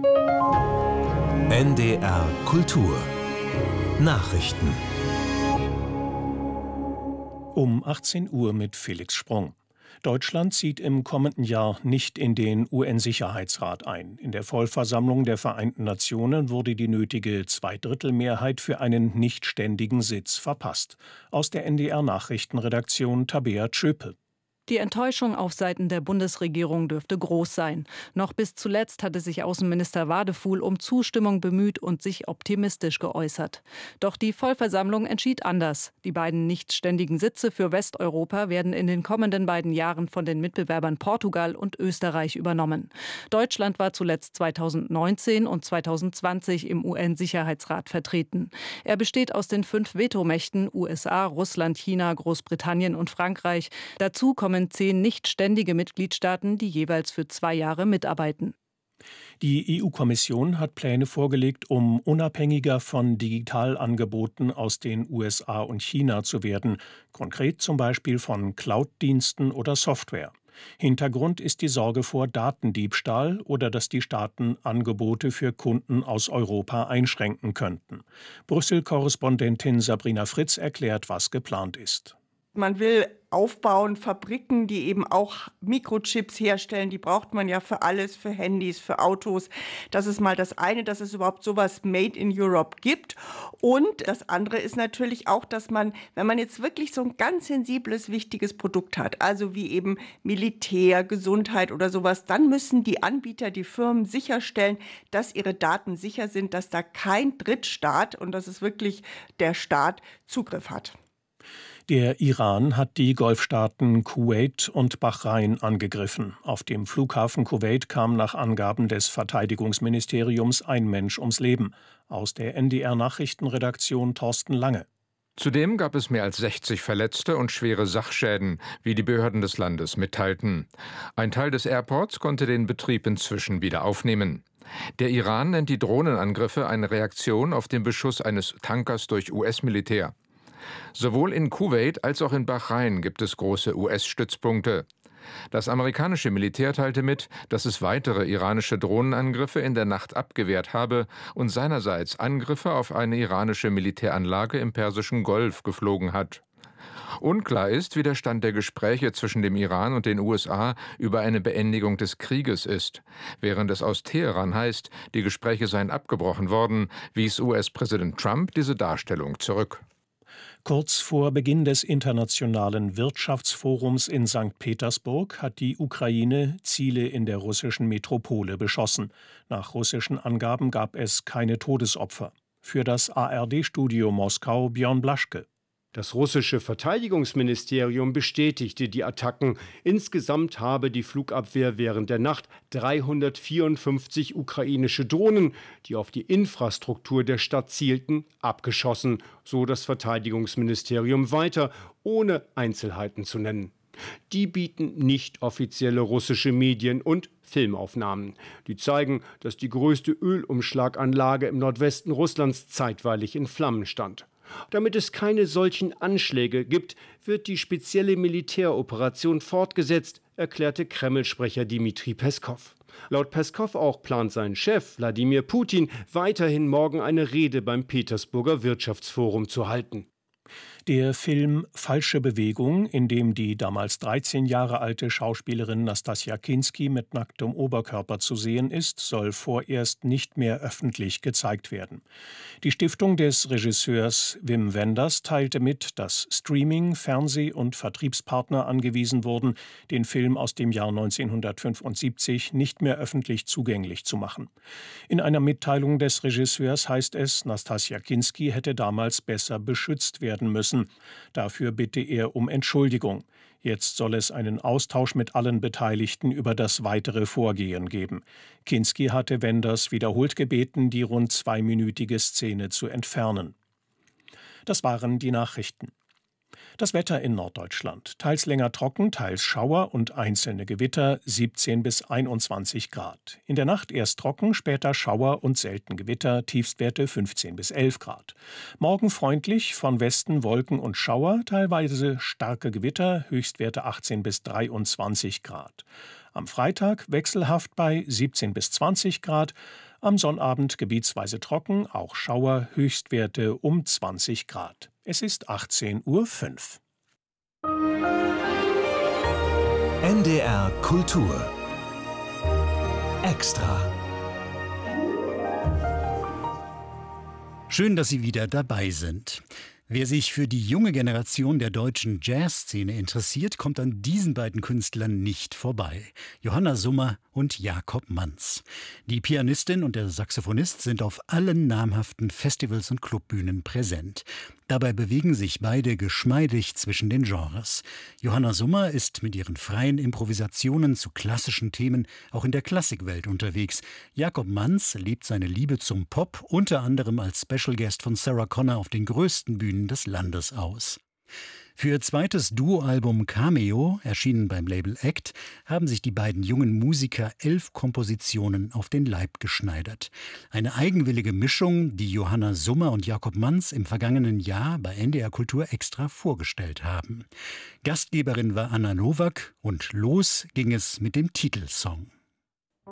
NDR Kultur Nachrichten Um 18 Uhr mit Felix Sprung. Deutschland zieht im kommenden Jahr nicht in den UN-Sicherheitsrat ein. In der Vollversammlung der Vereinten Nationen wurde die nötige Zweidrittelmehrheit für einen nichtständigen Sitz verpasst. Aus der NDR-Nachrichtenredaktion Tabea Tschöpe. Die Enttäuschung auf Seiten der Bundesregierung dürfte groß sein. Noch bis zuletzt hatte sich Außenminister Wadefuhl um Zustimmung bemüht und sich optimistisch geäußert. Doch die Vollversammlung entschied anders. Die beiden nichtständigen Sitze für Westeuropa werden in den kommenden beiden Jahren von den Mitbewerbern Portugal und Österreich übernommen. Deutschland war zuletzt 2019 und 2020 im UN-Sicherheitsrat vertreten. Er besteht aus den 5 Vetomächten USA, Russland, China, Großbritannien und Frankreich. Dazu kommen 10 nichtständige Mitgliedstaaten, die jeweils für 2 Jahre mitarbeiten. Die EU-Kommission hat Pläne vorgelegt, um unabhängiger von Digitalangeboten aus den USA und China zu werden, konkret zum Beispiel von Cloud-Diensten oder Software. Hintergrund ist die Sorge vor Datendiebstahl oder dass die Staaten Angebote für Kunden aus Europa einschränken könnten. Brüssel-Korrespondentin Sabrina Fritz erklärt, was geplant ist. Man will aufbauen, Fabriken, die eben auch Mikrochips herstellen. Die braucht man ja für alles, für Handys, für Autos. Das ist mal das eine, dass es überhaupt sowas Made in Europe gibt. Und das andere ist natürlich auch, dass man, wenn man jetzt wirklich so ein ganz sensibles, wichtiges Produkt hat, also wie eben Militär, Gesundheit oder sowas, dann müssen die Anbieter, die Firmen sicherstellen, dass ihre Daten sicher sind, dass da kein Drittstaat, und das ist wirklich der Staat, Zugriff hat. Der Iran hat die Golfstaaten Kuwait und Bahrain angegriffen. Auf dem Flughafen Kuwait kam nach Angaben des Verteidigungsministeriums ein Mensch ums Leben. Aus der NDR-Nachrichtenredaktion Thorsten Lange. Zudem gab es mehr als 60 Verletzte und schwere Sachschäden, wie die Behörden des Landes mitteilten. Ein Teil des Airports konnte den Betrieb inzwischen wieder aufnehmen. Der Iran nennt die Drohnenangriffe eine Reaktion auf den Beschuss eines Tankers durch US-Militär. Sowohl in Kuwait als auch in Bahrain gibt es große US-Stützpunkte. Das amerikanische Militär teilte mit, dass es weitere iranische Drohnenangriffe in der Nacht abgewehrt habe und seinerseits Angriffe auf eine iranische Militäranlage im Persischen Golf geflogen hat. Unklar ist, wie der Stand der Gespräche zwischen dem Iran und den USA über eine Beendigung des Krieges ist. Während es aus Teheran heißt, die Gespräche seien abgebrochen worden, wies US-Präsident Trump diese Darstellung zurück. Kurz vor Beginn des Internationalen Wirtschaftsforums in St. Petersburg hat die Ukraine Ziele in der russischen Metropole beschossen. Nach russischen Angaben gab es keine Todesopfer. Für das ARD-Studio Moskau Björn Blaschke. Das russische Verteidigungsministerium bestätigte die Attacken. Insgesamt habe die Flugabwehr während der Nacht 354 ukrainische Drohnen, die auf die Infrastruktur der Stadt zielten, abgeschossen, so das Verteidigungsministerium weiter, ohne Einzelheiten zu nennen. Die bieten nicht offizielle russische Medien und Filmaufnahmen. Die zeigen, dass die größte Ölumschlaganlage im Nordwesten Russlands zeitweilig in Flammen stand. Damit es keine solchen Anschläge gibt, wird die spezielle Militäroperation fortgesetzt, erklärte Kreml-Sprecher Dmitri Peskow. Laut Peskow auch plant sein Chef Wladimir Putin weiterhin morgen eine Rede beim Petersburger Wirtschaftsforum zu halten. Der Film Falsche Bewegung, in dem die damals 13 Jahre alte Schauspielerin Nastassja Kinski mit nacktem Oberkörper zu sehen ist, soll vorerst nicht mehr öffentlich gezeigt werden. Die Stiftung des Regisseurs Wim Wenders teilte mit, dass Streaming-, Fernseh- und Vertriebspartner angewiesen wurden, den Film aus dem Jahr 1975 nicht mehr öffentlich zugänglich zu machen. In einer Mitteilung des Regisseurs heißt es, Nastassja Kinski hätte damals besser beschützt werden müssen. Dafür bitte er um Entschuldigung. Jetzt soll es einen Austausch mit allen Beteiligten über das weitere Vorgehen geben. Kinski hatte Wenders wiederholt gebeten, die rund 2-minütige Szene zu entfernen. Das waren die Nachrichten. Das Wetter in Norddeutschland. Teils länger trocken, teils Schauer und einzelne Gewitter, 17 bis 21 Grad. In der Nacht erst trocken, später Schauer und selten Gewitter, Tiefstwerte 15 bis 11 Grad. Morgen freundlich, von Westen Wolken und Schauer, teilweise starke Gewitter, Höchstwerte 18 bis 23 Grad. Am Freitag wechselhaft bei 17 bis 20 Grad. Am Sonnabend gebietsweise trocken, auch Schauer, Höchstwerte um 20 Grad. Es ist 18:05 Uhr. NDR Kultur Extra. Schön, dass Sie wieder dabei sind. Wer sich für die junge Generation der deutschen Jazzszene interessiert, kommt an diesen beiden Künstlern nicht vorbei. Johanna Summer und Jakob Manz. Die Pianistin und der Saxophonist sind auf allen namhaften Festivals und Clubbühnen präsent. Dabei bewegen sich beide geschmeidig zwischen den Genres. Johanna Summer ist mit ihren freien Improvisationen zu klassischen Themen auch in der Klassikwelt unterwegs. Jakob Manz lebt seine Liebe zum Pop unter anderem als Special Guest von Sarah Connor auf den größten Bühnen des Landes aus. Für ihr zweites Duoalbum Cameo, erschienen beim Label Act, haben sich die beiden jungen Musiker 11 Kompositionen auf den Leib geschneidert. Eine eigenwillige Mischung, die Johanna Summer und Jakob Manz im vergangenen Jahr bei NDR Kultur Extra vorgestellt haben. Gastgeberin war Anna Nowak und los ging es mit dem Titelsong.